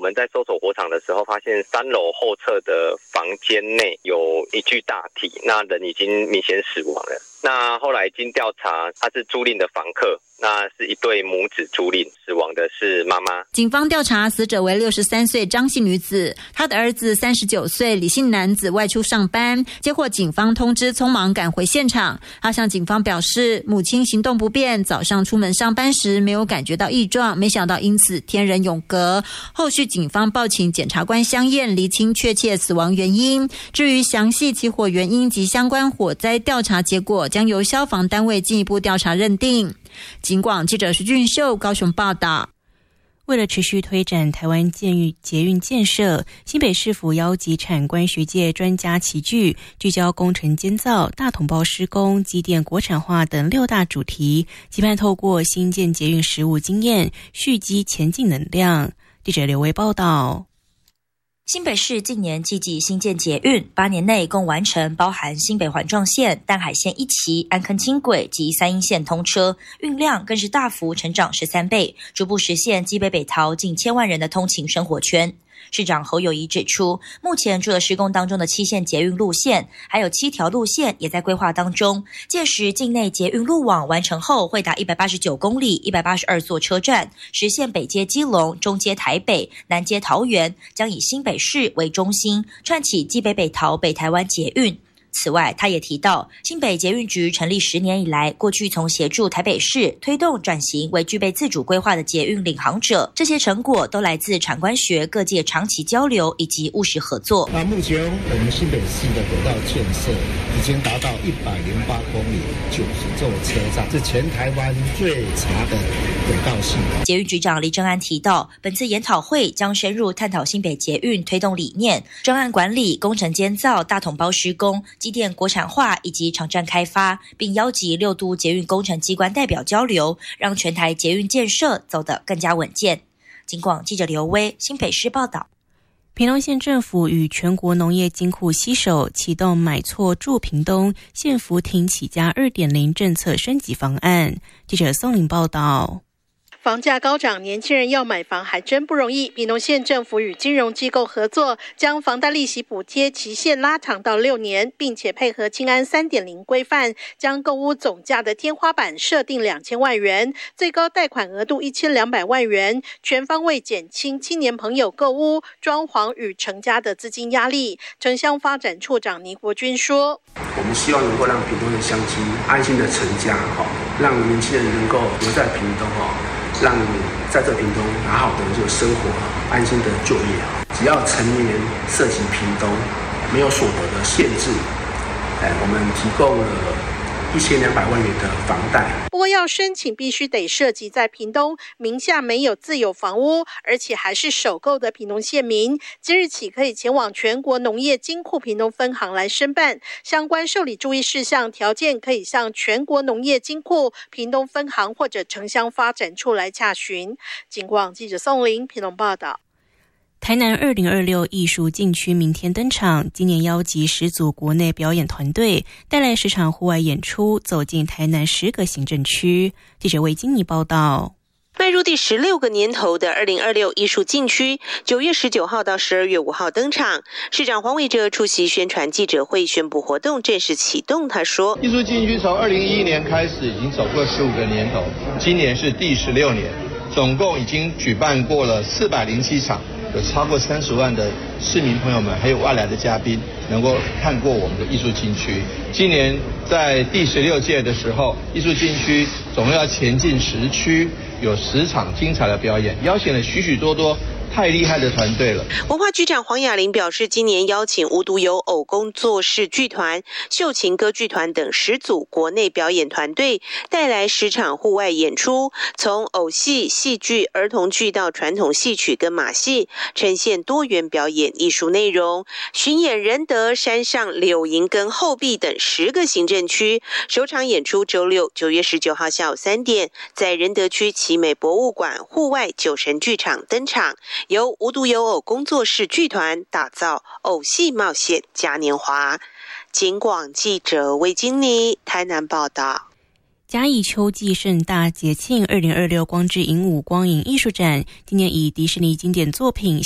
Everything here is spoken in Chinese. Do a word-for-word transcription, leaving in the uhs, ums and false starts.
们在搜索火场的时候，发现三楼后侧的房间内有一具大体，那人已经明显死亡了。那后来经调查，他是租赁的房客，那是一对母子租赁，死亡的是妈妈。 警方调查死者为六十三岁张姓女子，她的儿子三十九岁李姓男子外出上班，接获警方通知，匆忙赶回现场。他向警方表示，母亲行动不便，早上出门上班时没有感觉到异状，没想到因此天人永隔。后续警方报请检察官相验，厘清确切死亡原因。至于详细起火原因及相关火灾调查结果，将由消防单位进一步调查认定。警广记者徐俊秀高雄报道。 为了持续推展台湾捷运捷运建设，新北市府邀集产官学界专家齐聚，聚焦工程监造、大统包施工、机电国产化等六大主题，期盼透过新建捷运实务经验，蓄积前进能量。记者刘维报道。 新北市近年积极新建捷运，八年内共完成包含新北环状线、淡海线一期、安坑轻轨及三鶯线通车，运量更是大幅成长十三倍，逐步实现基北北桃近千万人的通勤生活圈。市长侯友宜指出，目前除了施工当中的七线捷运路线，还有七条路线也在规划当中。届时境内捷运路网完成后，会达一百八十九公里、一百八十二座车站，实现北接基隆、中接台北、南接桃园，将以新北市为中心，串起基北北桃北台湾捷运。此外，他也提到，新北捷运局成立十年以来，过去从协助台北市推动转型为具备自主规划的捷运领航者，这些成果都来自产官学各界长期交流以及务实合作。 那目前我们新北市的轨道建设已经达到一百零八公里、九十座车站，是全台湾最长的轨道系统。 捷运局长李正安提到，本次研讨会将深入探讨新北捷运推动理念、专案管理、工程监造、大统包施工、机电国产化以及场站开发，并邀集六都捷运工程机关代表交流，让全台捷运建设走得更加稳健。警广记者刘威新北市报道。 屏东县政府与全国农业金库携手启动买错住屏东县福町起家 二点零 政策升级方案。记者宋玲报道。 房价高涨，年轻人要买房还真不容易。屏东县政府与金融机构合作，将房贷利息补贴期限拉长到六年，并且配合青安 三点零 规范，将购屋总价的天花板设定两千万元，最高贷款额度一千两百万元，全方位减轻青年朋友购屋、装潢与成家的资金压力。城乡发展处长倪国军说：“ 我们希望能够让屏东的乡亲安心的成家，让年轻人能够留在屏东，让在这屏东好好的这个生活，安心的就业。只要成年涉及屏东，没有所得的限制，哎，我们提供了一千两百万元的房贷。 不过要申请必须得涉及在屏东名下没有自有房屋，而且还是首购的屏东县民，即日起可以前往全国农业金库屏东分行来申办。相关受理注意事项条件可以向全国农业金库屏东分行或者城乡发展处来洽询。警广记者宋玲屏东报道。 台南二零二六艺术禁区明天登场，今年邀集十组国内表演团队，带来十场户外演出，走进台南十个行政区。记者魏金妮报道。 迈入第十六个年头的二零二六艺术禁区，九月十九号到十二月五号登场。市长黄伟哲出席宣传记者会，宣布活动正式启动。他说：“ 艺术禁区从二零一一年开始，已经走过十五个年头，今年是第十六年，总共已经举办过了四百零七场。”有超过三十万的市民朋友们，还有外来的嘉宾，能够看过我们的艺术禁区。今年在第十六届的时候，艺术禁区总共要前进十区，有十场精彩的表演，邀请了许许多多太厉害的团队了。 文化局长黄雅玲表示，今年邀请无独有偶工作室剧团、秀琴歌剧团等十组国内表演团队，带来十场户外演出，从偶戏、戏剧、儿童剧到传统戏曲跟马戏，呈现多元表演艺术内容。巡演仁德、山上、柳营跟后壁等十个行政区，首场演出周六九月十九号下午三点，在仁德区奇美博物馆户外酒神剧场登场。由无独有偶工作室剧团打造偶戏冒险嘉年华。警广记者魏金妮台南报道。 嘉义秋季盛大节庆二零二六光之影舞光影艺术展，今年以迪士尼经典作品《